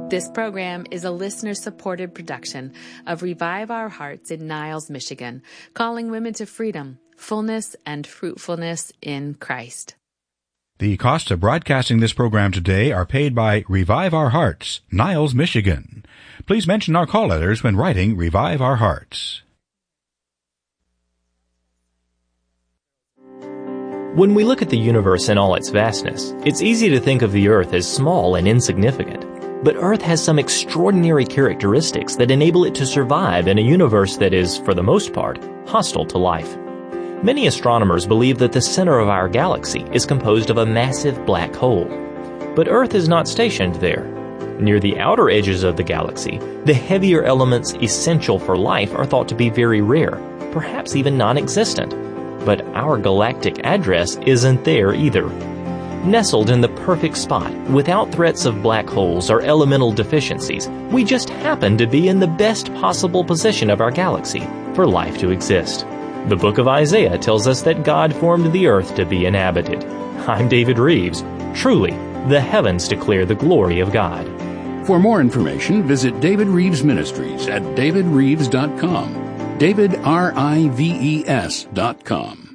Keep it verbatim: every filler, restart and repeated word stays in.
This program is a listener-supported production of Revive Our Hearts in Niles, Michigan, calling women to freedom, fullness, and fruitfulness in Christ. The costs of broadcasting this program today are paid by Revive Our Hearts, Niles, Michigan. Please mention our call letters when writing Revive Our Hearts. When we look at the universe in all its vastness, it's easy to think of the Earth as small and insignificant. But Earth has some extraordinary characteristics that enable it to survive in a universe that is, for the most part, hostile to life. Many astronomers believe that the center of our galaxy is composed of a massive black hole. But Earth is not stationed there. Near the outer edges of the galaxy, the heavier elements essential for life are thought to be very rare, perhaps even non-existent. But our galactic address isn't there either. Nestled in the perfect spot, without threats of black holes or elemental deficiencies, we just happen to be in the best possible position of our galaxy for life to exist. The book of Isaiah tells us that God formed the earth to be inhabited. I'm David Reeves. Truly, the heavens declare the glory of God. For more information, visit David Reeves Ministries at david reeves dot com. David, R I V E S dot com.